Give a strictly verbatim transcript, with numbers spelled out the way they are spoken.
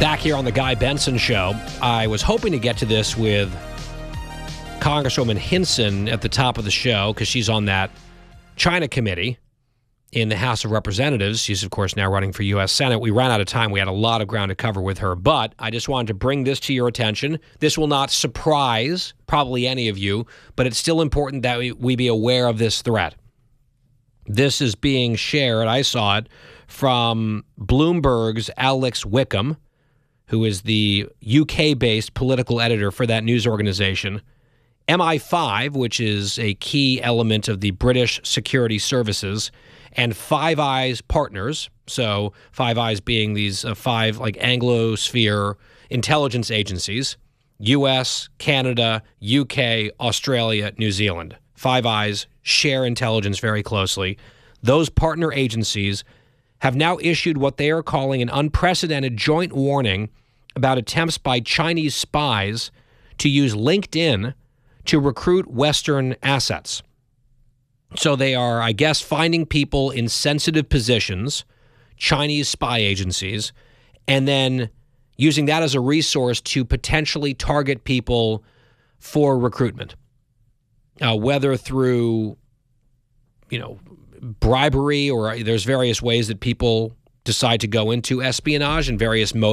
Back here on the Guy Benson Show, I was hoping to get to this with Congresswoman Hinson at the top of the show because she's on that China committee in the House of Representatives. She's, of course, now running for U S Senate. We ran out of time. We had a lot of ground to cover with her, but I just wanted to bring this to your attention. This will not surprise probably any of you, but it's still important that we, we be aware of this threat. This is being shared, I saw it, from Bloomberg's Alex Wickham, who is the U K-based political editor for that news organization. M I five, which is a key element of the British security services, and Five Eyes Partners, so Five Eyes being these uh, five like Anglosphere intelligence agencies, U S, Canada, U K, Australia, New Zealand. Five Eyes share intelligence very closely. Those partner agencies have now issued what they are calling an unprecedented joint warning about attempts by Chinese spies to use LinkedIn to recruit Western assets. So they are, I guess, finding people in sensitive positions, Chinese spy agencies, and then using that as a resource to potentially target people for recruitment, uh, whether through, you know, bribery, or there's various ways that people decide to go into espionage and various modes.